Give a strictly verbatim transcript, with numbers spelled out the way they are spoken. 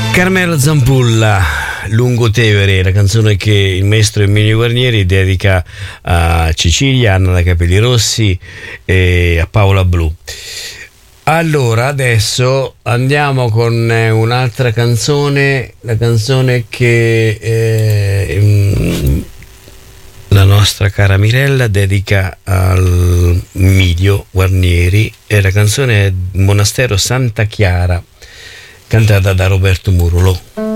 Carmelo Zampulla, Lungotevere, la canzone che il maestro Emilio Guarnieri dedica a Cecilia, Anna da Capelli Rossi e a Paola Blu. Allora, adesso andiamo con un'altra canzone, la canzone che eh, la nostra cara Mirella dedica al Emilio Guarnieri, e la canzone è Monastero Santa Chiara, cantata da Roberto Murolo.